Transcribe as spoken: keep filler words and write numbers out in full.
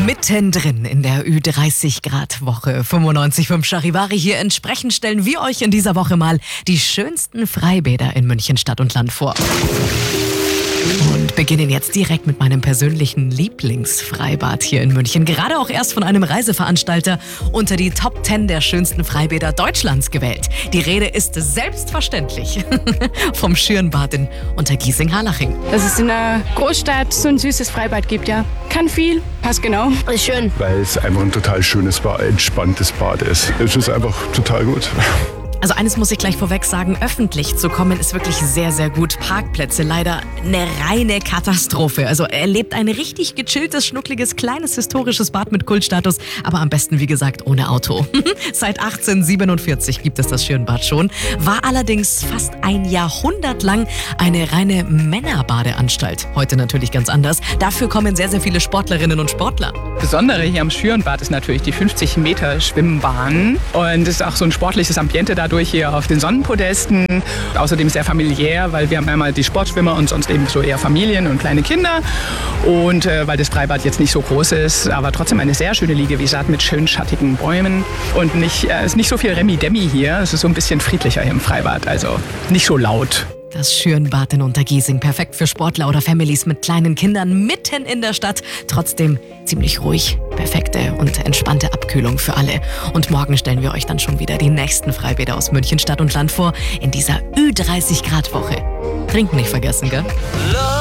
Mittendrin in der Ü dreißig Grad Woche fünfundneunzig Komma fünf Charivari. Hier entsprechend stellen wir euch in dieser Woche mal die schönsten Freibäder in München Stadt und Land vor. Und beginnen jetzt direkt mit meinem persönlichen Lieblingsfreibad hier in München. Gerade auch erst von einem Reiseveranstalter unter die Top zehn der schönsten Freibäder Deutschlands gewählt. Die Rede ist selbstverständlich vom Schürnbad in Untergiesing-Harlaching. Dass es in einer Großstadt so ein süßes Freibad gibt, ja. Kann viel, passt genau. Ist schön. Weil es einfach ein total schönes, entspanntes Bad ist. Es ist einfach total gut. Also eines muss ich gleich vorweg sagen, öffentlich zu kommen ist wirklich sehr, sehr gut. Parkplätze leider eine reine Katastrophe. Also erlebt ein richtig gechilltes, schnuckliges, kleines historisches Bad mit Kultstatus, aber am besten, wie gesagt, ohne Auto. Seit achtzehnhundertsiebenundvierzig gibt es das Schürnbad schon, war allerdings fast ein Jahrhundert lang eine reine Männerbadeanstalt. Heute natürlich ganz anders. Dafür kommen sehr, sehr viele Sportlerinnen und Sportler. Besondere hier am Schürnbad ist natürlich die fünfzig Meter Schwimmbahn und es ist auch so ein sportliches Ambiente dadurch hier auf den Sonnenpodesten. Außerdem sehr familiär, weil wir haben einmal die Sportschwimmer und sonst eben so eher Familien und kleine Kinder. Und äh, weil das Freibad jetzt nicht so groß ist, aber trotzdem eine sehr schöne Liegewiese hat mit schön schattigen Bäumen. Und nicht, äh, ist nicht so viel Remi-Demi hier. Es ist so ein bisschen friedlicher hier im Freibad, also nicht so laut. Das Schürnbad in Untergiesing, perfekt für Sportler oder Families mit kleinen Kindern mitten in der Stadt. Trotzdem ziemlich ruhig, perfekte und entspannte Abkühlung für alle. Und morgen stellen wir euch dann schon wieder die nächsten Freibäder aus München Stadt und Land vor in dieser Ü dreißig Grad Woche. Trinken nicht vergessen, gell?